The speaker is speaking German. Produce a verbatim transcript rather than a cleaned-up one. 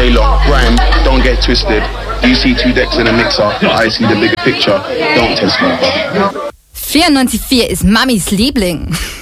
J Lock, Grime, don't get twisted. You see two decks in a mixer, but I see the bigger picture. Don't test me. vierundneunzig Komma vier ist Mamis Liebling.